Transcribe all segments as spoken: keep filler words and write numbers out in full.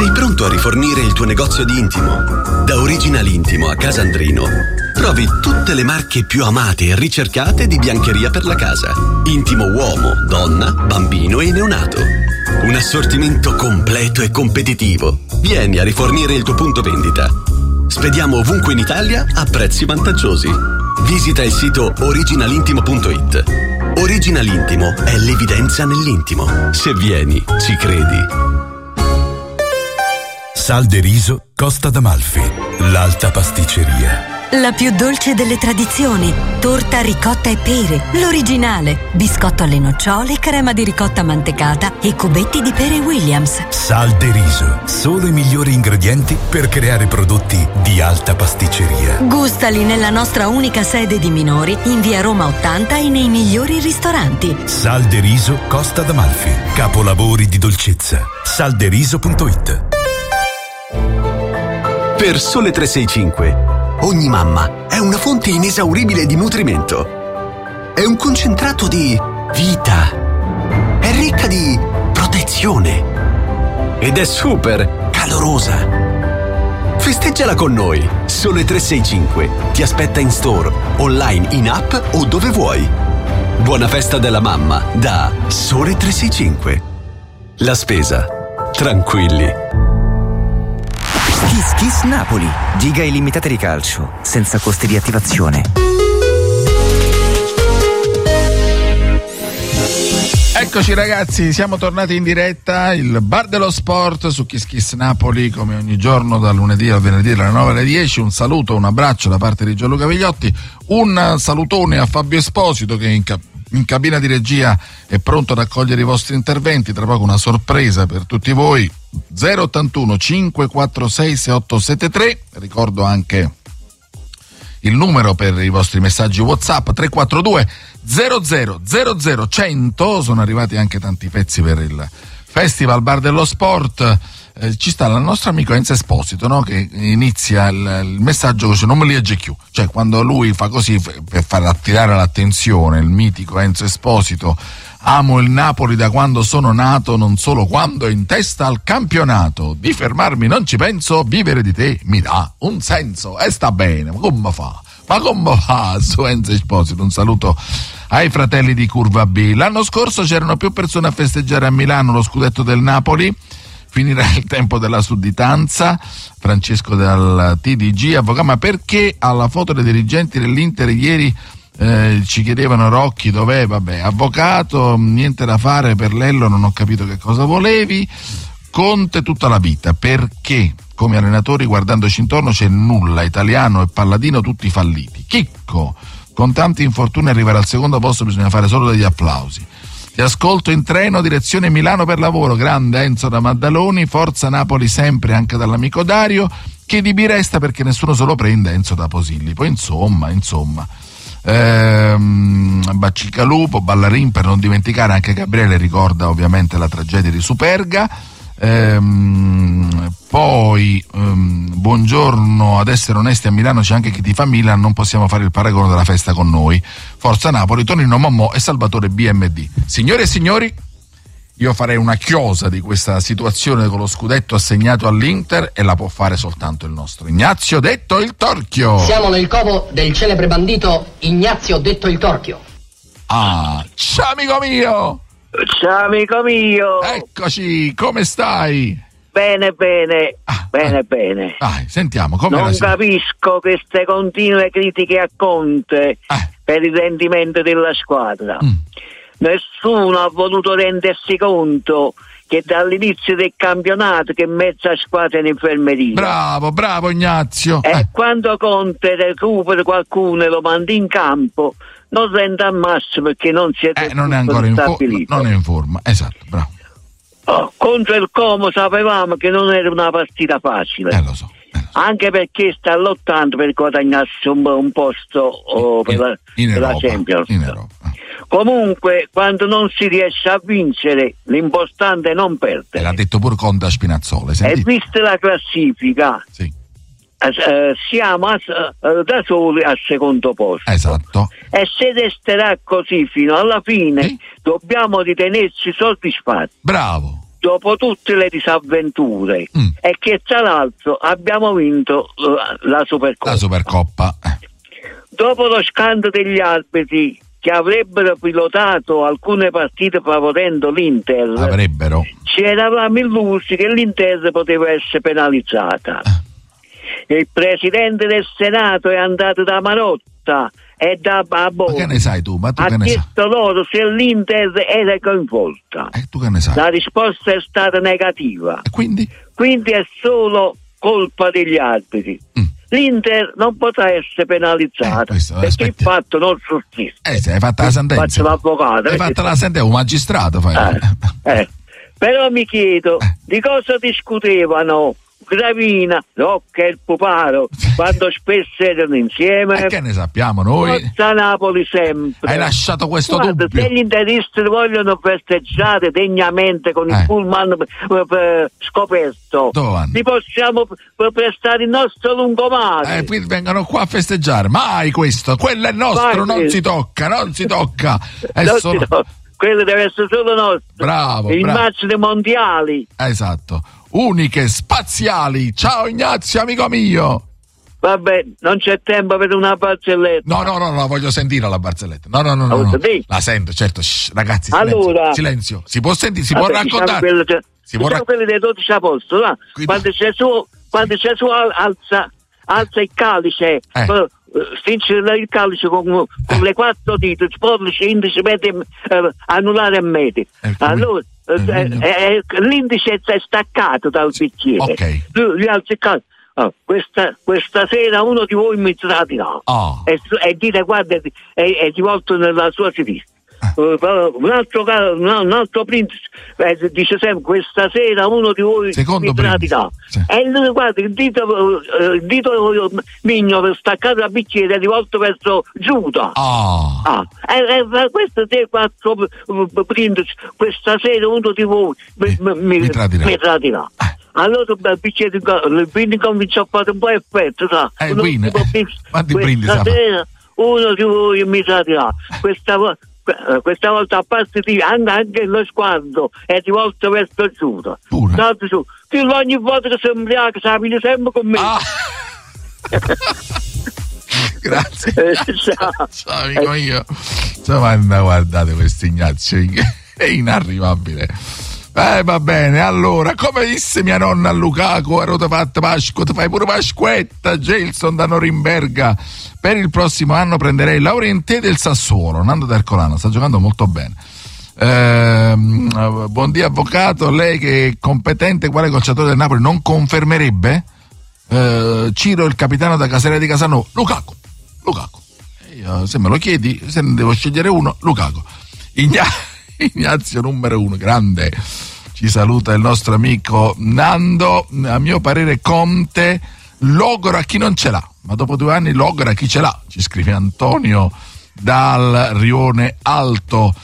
Sei pronto a rifornire il tuo negozio di intimo? Da Original Intimo a Casandrino trovi tutte le marche più amate e ricercate di biancheria per la casa. Intimo uomo, donna, bambino e neonato. Un assortimento completo e competitivo. Vieni a rifornire il tuo punto vendita. Spediamo ovunque in Italia a prezzi vantaggiosi. Visita il sito original intimo punto it. Original Intimo è l'evidenza nell'intimo. Se vieni, ci credi. Sal de riso Costa d'Amalfi, l'alta pasticceria. La più dolce delle tradizioni, torta ricotta e pere, l'originale, biscotto alle nocciole, crema di ricotta mantecata e cubetti di pere Williams. Sal de riso, solo i migliori ingredienti per creare prodotti di alta pasticceria. Gustali nella nostra unica sede di Minori, in via Roma ottanta e nei migliori ristoranti. Sal de riso Costa d'Amalfi, capolavori di dolcezza. salderiso punto it. Per Sole trecentosessantacinque, ogni mamma è una fonte inesauribile di nutrimento. È un concentrato di vita. È ricca di protezione. Ed è super calorosa. Festeggiala con noi. Sole trecentosessantacinque ti aspetta in store, online, in app o dove vuoi. Buona festa della mamma da Sole trecentosessantacinque. La spesa. Tranquilli. Kiss Kiss Napoli, giga illimitate di calcio, senza costi di attivazione. Eccoci ragazzi, siamo tornati in diretta, il Bar dello Sport su Kiss Kiss Napoli, come ogni giorno dal lunedì al venerdì dalle nove alle dieci. Un saluto, un abbraccio da parte di Gianluca Vigliotti, un salutone a Fabio Esposito che è in, cap- in cabina di regia è pronto ad accogliere i vostri interventi. Tra poco una sorpresa per tutti voi. zero ottantuno cinque quattro sei sei otto sette tre, ricordo anche il numero per i vostri messaggi WhatsApp tre quattro due zero zero zero zero cento. Sono arrivati anche tanti pezzi per il Festival Bar dello Sport. Eh, ci sta il nostro amico Enzo Esposito, no? Che inizia il, il messaggio così, non me li legge più, cioè quando lui fa così per far attirare l'attenzione, il mitico Enzo Esposito: amo il Napoli da quando sono nato, non solo quando è in testa al campionato. Di fermarmi non ci penso, vivere di te mi dà un senso. E sta bene, ma come fa? Ma come fa su Enzo Esposito? Un saluto ai fratelli di Curva B. L'anno scorso c'erano più persone a festeggiare a Milano lo scudetto del Napoli. Finirà il tempo della sudditanza. Francesco dal T D G avvoca: ma perché alla foto dei dirigenti dell'Inter ieri Eh, ci chiedevano Rocchi dov'è? Vabbè, avvocato, niente da fare per Lello, non ho capito che cosa volevi. Conte tutta la vita, perché come allenatori guardandoci intorno c'è nulla, Italiano e Palladino tutti falliti. Chicco, con tanti infortuni arrivare al secondo posto bisogna fare solo degli applausi. Ti ascolto in treno direzione Milano per lavoro. Grande Enzo da Maddaloni, forza Napoli sempre, anche dall'amico Dario. Che di B resta perché nessuno se lo prende, Enzo da Posillipo. Insomma, insomma Ehm, Bacicalupo, Ballarin, per non dimenticare. Anche Gabriele ricorda ovviamente la tragedia di Superga. Ehm, poi ehm, buongiorno, ad essere onesti a Milano c'è anche chi tifa Milan, non possiamo fare il paragone della festa con noi. Forza Napoli, Tonino Mommò e Salvatore B M D. Signore e signori, io farei una chiosa di questa situazione con lo scudetto assegnato all'Inter e la può fare soltanto il nostro Ignazio detto il Torchio. Siamo nel covo del celebre bandito Ignazio detto il Torchio. Ah, ciao amico mio! Ciao amico mio! Eccoci, come stai? Bene, bene, ah, bene, eh. bene. Dai, sentiamo, come Non capisco queste continue critiche a Conte eh. per il rendimento della squadra. Mm. Nessuno ha voluto rendersi conto che dall'inizio del campionato che mezza squadra è in infermeria. Bravo, bravo Ignazio. E eh. quando Conte recupera qualcuno e lo manda in campo, non rende al massimo perché non si è eh, non è ancora in forma, non è in forma, esatto, bravo. Oh, contro il Como sapevamo che non era una partita facile. Eh, lo so. Anche perché sta lottando per guadagnarsi un, un posto oh, per, in, la, in per Europa, la Champions. In Europa. Comunque, quando non si riesce a vincere, l'importante è non perdere. L'ha detto pure Conte a Spinazzola. E vista la classifica, sì. eh, siamo a, eh, da soli al secondo posto. Esatto. E se resterà così fino alla fine, sì, dobbiamo ritenerci soddisfatti. Bravo. dopo tutte le disavventure, mm. e che tra l'altro abbiamo vinto uh, la Supercoppa. La Supercoppa. Dopo lo scandalo degli arbitri che avrebbero pilotato alcune partite favorendo l'Inter, avrebbero. ci eravamo illusi che l'Inter poteva essere penalizzata. Il presidente del Senato è andato da Marotta e da Babbo. Ma che ne sai tu? Ma tu ha che ne chiesto sai? loro se l'Inter era coinvolta. E tu che ne sai? La risposta è stata negativa. E quindi? Quindi è solo colpa degli arbitri. Mm. L'Inter non potrà essere penalizzata, eh, questo, perché aspetti. il fatto non sussiste. Eh, se hai fatto la sentenza. Faccio l'avvocato. Hai fatto la sentenza, un magistrato fai. Eh, eh. Però mi chiedo, eh. di cosa discutevano Gravina, Rocca e il Puparo quando spesso erano insieme? E che ne sappiamo noi? Forza Napoli sempre. Hai lasciato questo Guarda, dubbio. se gli interisti vogliono festeggiare degnamente con eh. il pullman eh, scoperto, li possiamo prestare il nostro lungomare. Eh, quindi vengono qua a festeggiare. Mai questo, quello è nostro, Vai, non si tocca, non si tocca. È non solo... si tocca. Quello deve essere solo nostro. Bravo. Il bravo. match dei mondiali. Esatto. Uniche, spaziali. Ciao Ignazio, amico mio. Vabbè, non c'è tempo per una barzelletta. No, no, no, no, voglio sentire la barzelletta. No, no, no, no, no. La sento, certo. Shh, ragazzi, silenzio. Allora, silenzio. Si può sentire, si vabbè, può raccontare. Diciamo quello, si può rac- quelli dei dodici apostoli, no? Quando c'è su, quando c'è su alza, alza il calice. Eh. Stringe il calice con, con eh. le quattro dita, pollice, indice, medio, eh, anulare e medio. Eh, allora, eh, eh, l'indice è staccato dal bicchiere. Okay. Lui alza il calice. Oh, questa, questa sera uno di voi mi tradirà. Oh. E, e dite, guarda, è, è rivolto nella sua sinistra. Uh, un altro un altro principe eh, dice sempre questa sera uno di voi Secondo mi tradirà, sì. E lui guarda il dito, uh, il dito uh, migno per staccare la bicchiera è rivolto verso Giuda. Oh. Ah, e, e questo tre quattro uh, principi questa sera uno di voi mi, mi, mi, mi tradirà, mi tradirà. Eh. Allora il bicchiere il vino comincia a fare un po' effetto, sa? Eh, vino, eh. Quanti brindisi questa sera uno di voi mi tradirà, questa volta questa volta a parte di anche, anche lo sguardo è rivolto verso Giuda. Tanto su, tu ogni volta che sei ubriaco sappi sempre con me. Ah. Grazie. Ciao. Ciao amico mio. Insomma, guardate questo Ignazio, è inarrivabile. Eh va bene, allora, come disse mia nonna a Lukaku, ero te fatta Pasqua, ti fai pure Pasquetta, Gelson da Norimberga. Per il prossimo anno prenderei il laureante del Sassuolo. Nando D'Ercolano sta giocando molto bene. Eh, buondì avvocato, lei che è competente quale calciatore del Napoli non confermerebbe eh, Ciro il capitano da Caseria di Casanova? Lukaku, Lukaku. Io, se me lo chiedi, se ne devo scegliere uno, Lukaku. Igna- Ignazio numero uno, grande. Ci saluta il nostro amico Nando. A mio parere Conte logora chi non ce l'ha, ma dopo due anni logora chi ce l'ha, ci scrive Antonio dal Rione Alto.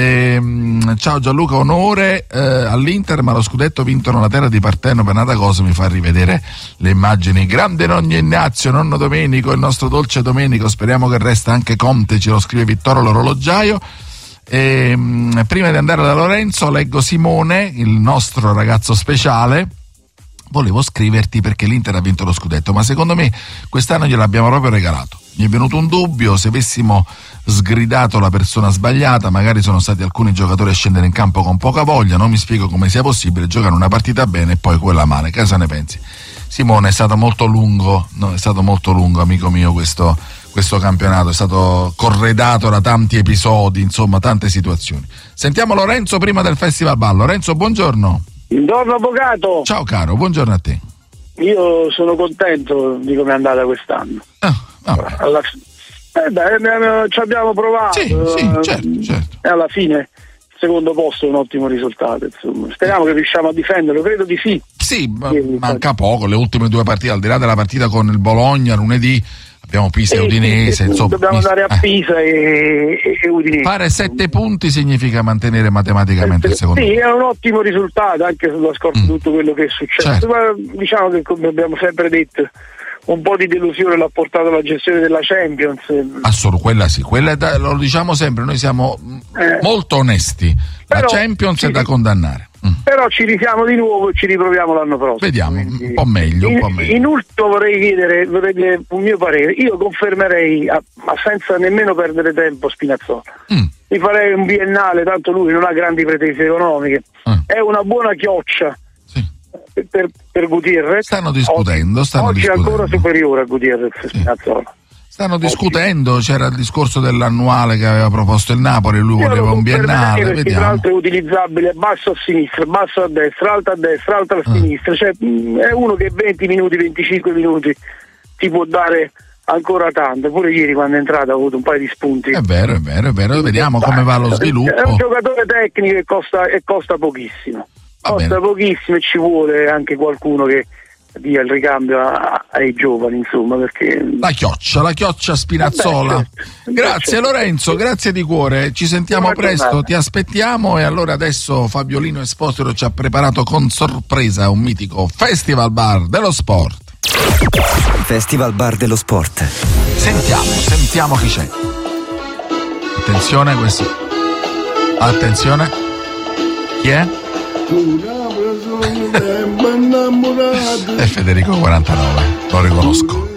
Ehm, ciao Gianluca, onore eh, all'Inter, ma lo scudetto vinto nella terra di Partenope, nata cosa mi fa rivedere le immagini. Grande nonno Ignazio, nonno Domenico, il nostro dolce Domenico, speriamo che resta anche Conte, ce lo scrive Vittorio l'orologiaio. E, mh, prima di andare da Lorenzo leggo Simone, il nostro ragazzo speciale. Volevo scriverti perché l'Inter ha vinto lo scudetto, ma secondo me quest'anno gliel'abbiamo proprio regalato. Mi è venuto un dubbio se avessimo sgridato la persona sbagliata, magari sono stati alcuni giocatori a scendere in campo con poca voglia, non mi spiego come sia possibile giocare una partita bene e poi quella male. Che cosa ne pensi? Simone, è stato molto lungo, no, è stato molto lungo amico mio questo questo campionato, è stato corredato da tanti episodi, insomma tante situazioni. Sentiamo Lorenzo prima del Festival Ballo. Lorenzo, buongiorno. Buongiorno avvocato. Ciao caro, buongiorno a te. Io sono contento di come è andata quest'anno. Ah, alla fi- eh beh, ci abbiamo provato. Sì, sì, certo, certo. E alla fine il secondo posto è un ottimo risultato, insomma. Speriamo che riusciamo a difenderlo, credo di sì. Sì, manca poco, le ultime due partite, al di là della partita con il Bologna lunedì, abbiamo Pisa e Udinese, sì, insomma. Dobbiamo andare a Pisa eh. e, e Udinese. Fare sette punti significa mantenere matematicamente eh, il secondo. Sì, è un ottimo risultato, anche sulla scorta di mm. tutto quello che è successo. Certo. Ma diciamo che, come abbiamo sempre detto, un po' di delusione l'ha portato alla gestione della Champions. Assolutamente, quella sì, quella è da, lo diciamo sempre, noi siamo eh. molto onesti. La Però, Champions sì, è da condannare. Mm. Però ci risiamo di nuovo e ci riproviamo l'anno prossimo. Vediamo, un po' meglio, un po' meglio. In, in ultimo vorrei chiedere, vorrei, un mio parere, io confermerei, a, ma senza nemmeno perdere tempo, Spinazzola. Mm. Mi farei un biennale, tanto lui non ha grandi pretese economiche, mm. è una buona chioccia sì. per, per Gutierrez. Stanno discutendo, oggi, stanno oggi discutendo. è ancora superiore a Gutierrez, sì. Spinazzola. Stanno discutendo, c'era il discorso dell'annuale che aveva proposto il Napoli, lui Io voleva un biennale, perché vediamo. Tra l'altro è utilizzabile basso a sinistra, basso a destra, alto a destra, alto a ah. sinistra, cioè mh, è uno che venti minuti, venticinque minuti ti può dare ancora tanto. Pure ieri quando è entrato ha avuto un paio di spunti. È vero, è vero, è vero, vediamo come va lo sviluppo. È un giocatore tecnico e costa, e costa pochissimo, va costa bene. pochissimo e ci vuole anche qualcuno che dia il ricambio a, ai giovani, insomma, perché la chioccia, la chioccia Spinazzola. Vabbè, certo. Grazie certo. Lorenzo, grazie di cuore, ci sentiamo Buona presto, giornata. Ti aspettiamo. E allora adesso Fabiolino Esposito ci ha preparato con sorpresa un mitico Festival Bar dello Sport. Festival Bar dello Sport. Sentiamo, sentiamo chi c'è. Attenzione questo. Attenzione. Chi è? È Federico quarantanove, lo riconosco.